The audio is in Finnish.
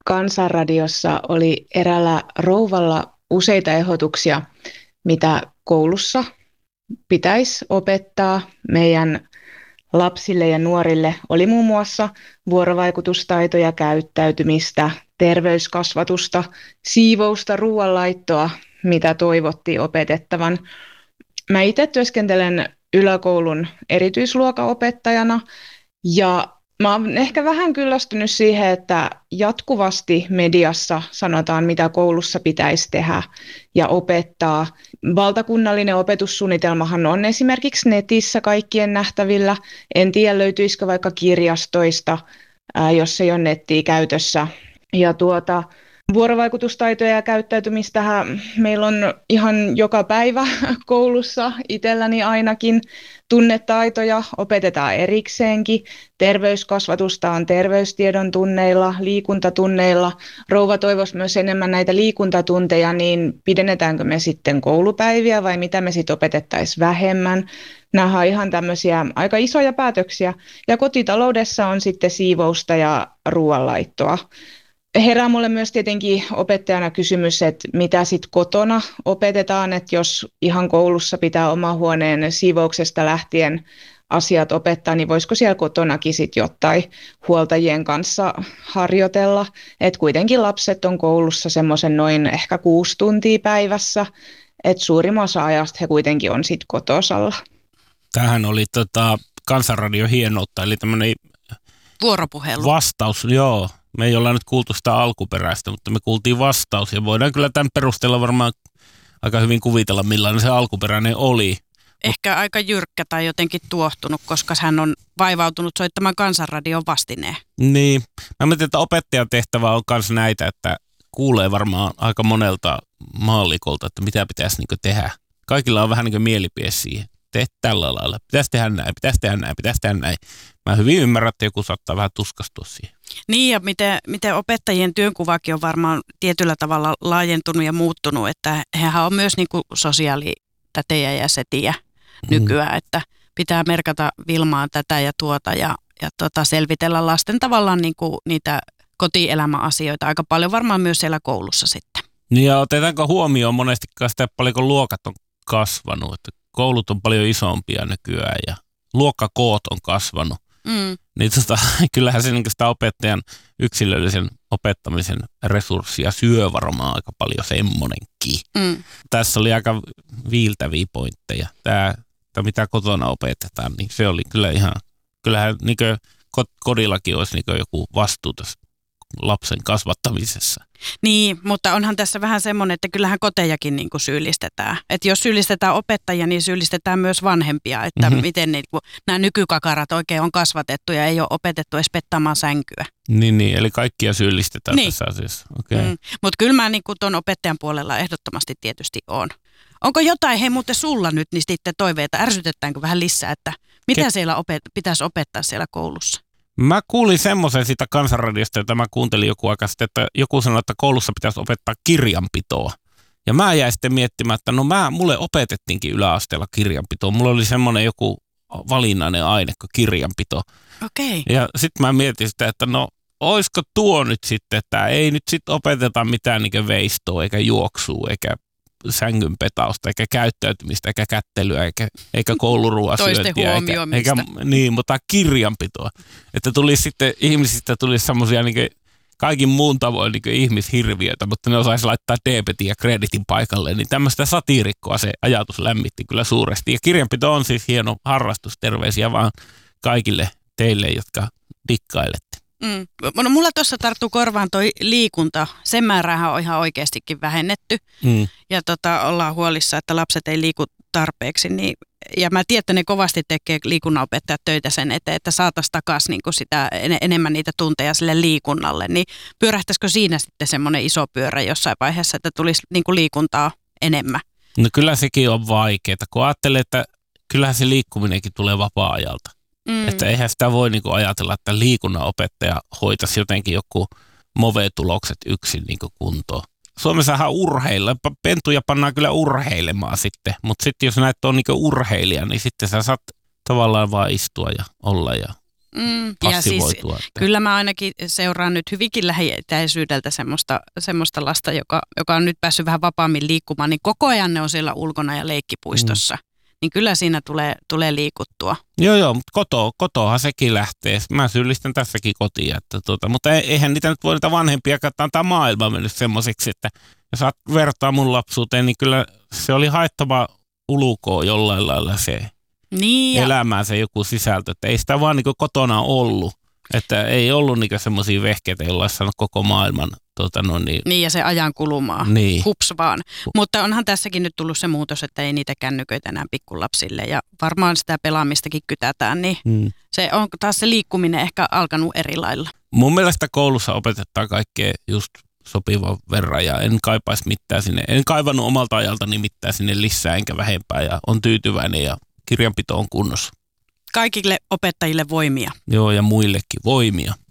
Kansanradiossa oli eräällä rouvalla useita ehdotuksia, mitä koulussa pitäisi opettaa meidän lapsille ja nuorille. Oli muun muassa vuorovaikutustaitoja, käyttäytymistä, terveyskasvatusta, siivousta, ruoanlaittoa, mitä toivottiin opetettavan. Mä itse työskentelen yläkoulun erityisluokanopettajana ja mä oon ehkä vähän kyllästynyt siihen, että jatkuvasti mediassa sanotaan, mitä koulussa pitäisi tehdä ja opettaa. Valtakunnallinen opetussuunnitelmahan on esimerkiksi netissä kaikkien nähtävillä. En tiedä, löytyisikö vaikka kirjastoista, jos ei ole nettiä käytössä. Ja vuorovaikutustaitoja ja käyttäytymistähän meillä on ihan joka päivä koulussa, itselläni ainakin. Tunnetaitoja opetetaan erikseenkin. Terveyskasvatusta on terveystiedon tunneilla, liikuntatunneilla. Rouva toivoisi myös enemmän näitä liikuntatunteja, niin pidennetäänkö me sitten koulupäiviä vai mitä me sitten opetettaisiin vähemmän? Nämä on ihan tämmöisiä aika isoja päätöksiä. Ja kotitaloudessa on sitten siivousta ja ruoanlaittoa. Herää mulle myös tietenkin opettajana kysymys, että mitä sitten kotona opetetaan, että jos ihan koulussa pitää oma huoneen siivouksesta lähtien asiat opettaa, niin voisiko siellä kotonakin sitten jotain huoltajien kanssa harjoitella. Että kuitenkin lapset on koulussa semmoisen noin ehkä 6 tuntia päivässä, että suurimman osa ajasta he kuitenkin on sitten kotosalla. Tämähän oli Kansanradion hienoutta, eli tämmöinen vuoropuhelu. Vastaus, joo. Me ei olla nyt kuultu sitä alkuperäistä, mutta me kuultiin vastaus ja voidaan kyllä tämän perusteella varmaan aika hyvin kuvitella, millainen se alkuperäinen oli. Ehkä aika jyrkkä tai jotenkin tuohtunut, koska hän on vaivautunut soittamaan Kansanradion vastineen. Niin. Mä mietin, että opettajan tehtävä on myös näitä, että kuulee varmaan aika monelta maallikolta, että mitä pitäisi niin tehdä. Kaikilla on vähän niin mielipide siihen. Tee tällä lailla. Pitäisi tehdä näin, pitäisi tehdä näin, pitäisi tehdä näin. Mä hyvin ymmärrän, että joku saattaa vähän tuskastua siihen. Niin ja miten opettajien työnkuvakin on varmaan tietyllä tavalla laajentunut ja muuttunut, että hehän on myös niin kuin sosiaalitätejä ja setiä nykyään, että pitää merkata Vilmaan tätä ja tuota ja selvitellä lasten tavallaan niin kuin niitä kotielämäasioita aika paljon varmaan myös siellä koulussa sitten. Niin ja otetaanko huomioon monesti sitä, paljonko luokat on kasvanut, että koulut on paljon isompia nykyään ja luokkakoot on kasvanut. Niin kyllähän se sitä opettajan yksilöllisen opettamisen resurssia syö varmaan aika paljon semmonenkin. Tässä oli aika viiltäviä pointteja. Tämä, mitä kotona opetetaan, niin se oli kyllä kyllähän kodillakin olisi joku vastuu tässä lapsen kasvattamisessa. Niin, mutta onhan tässä vähän semmoinen, että kyllähän kotejakin niin kuin syyllistetään. Että jos syyllistetään opettajia, niin syyllistetään myös vanhempia, että miten nämä nykykakarat oikein on kasvatettu ja ei ole opetettu edes pettaamaan sänkyä. Niin, eli kaikkia syyllistetään tässä asiassa. Okay. Mutta kyllä mä niin kuin tuon opettajan puolella ehdottomasti tietysti on. Onko jotain, hei muuten sulla nyt, niin sitten toiveita, ärsytetäänkö vähän lisää, että mitä siellä pitäisi opettaa siellä koulussa? Mä kuulin semmoisen siitä Kansanradiosta, jota mä kuuntelin joku aika sitten, että joku sanoi, että koulussa pitäisi opettaa kirjanpitoa. Ja mä jäin sitten miettimään, että mulle opetettiinkin yläasteella kirjanpitoa. Mulla oli semmoinen joku valinnainen aine kuin kirjanpito. Okei. Ja sitten mä mietin sitä, että oisko tuo nyt sitten, että ei nyt sitten opeteta mitään niin veistoa eikä juoksua eikä sängynpetausta, eikä käyttäytymistä, eikä kättelyä, eikä kouluruoasyöntiä. Toisten huomioimista. Niin, mutta kirjanpitoa. Että ihmisistä tulisi semmoisia niin kaikin muun tavoin niin ihmishirviöitä, mutta ne osaisi laittaa debetin ja kreditin paikalle. Niin tämmöistä satiirikkoa se ajatus lämmitti kyllä suuresti. Ja kirjanpito on siis hieno harrastus. Terveisiä vaan kaikille teille, jotka dikkailette. No, mulla tuossa tarttuu korvaan toi liikunta. Sen määrähän on ihan oikeastikin vähennetty. Ja ollaan huolissa, että lapset ei liiku tarpeeksi. Ja mä tiedän, että ne kovasti tekee liikunnanopettajat töitä sen eteen, että saataisiin takaisin niin sitä enemmän niitä tunteja sille liikunnalle. Niin pyörähtäisikö siinä sitten semmoinen iso pyörä jossain vaiheessa, että tulisi niin kuin liikuntaa enemmän? No kyllä sekin on vaikeaa, kun ajattelee, että kyllähän se liikkuminenkin tulee vapaa-ajalta. Että eihän sitä voi niinku ajatella, että liikunnanopettaja hoitaisi jotenkin joku move-tulokset yksin niinku kuntoon. Suomessahan urheilla, pentuja pannaan kyllä urheilemaan sitten, mutta sitten jos näet on niinku urheilija, niin sitten sä saat tavallaan vaan istua ja olla ja passivoitua. Siis, kyllä mä ainakin seuraan nyt hyvinkin lähietäisyydeltä semmoista lasta, joka on nyt päässyt vähän vapaammin liikkumaan, niin koko ajan ne on siellä ulkona ja leikkipuistossa. Niin kyllä siinä tulee liikuttua. Joo, mutta kotoahan sekin lähtee. Mä syyllistän tässäkin kotia. Mutta eihän niitä nyt voi niitä vanhempia katsoa. Tämä maailma mennyt semmoiseksi, että jos vertaa mun lapsuuteen, niin kyllä se oli haettava ulkoa jollain lailla se elämään se joku sisältö. Että ei sitä vaan niin kotona ollut. Että ei ollut niin semmoisia vehkeitä, joilla olisi saanut koko maailman. Niin ja se ajan kulumaa, hups vaan. Mutta onhan tässäkin nyt tullut se muutos, että ei niitä kännyköitä enää pikkulapsille ja varmaan sitä pelaamistakin kytätään, niin se on taas se liikkuminen ehkä alkanut eri lailla. Mun mielestä koulussa opetetaan kaikkea just sopivan verran ja en kaipaisi mitään sinne. En kaivannut omalta ajaltani mitään sinne lisää enkä vähempää ja on tyytyväinen ja kirjanpito on kunnossa. Kaikille opettajille voimia. Joo ja muillekin voimia.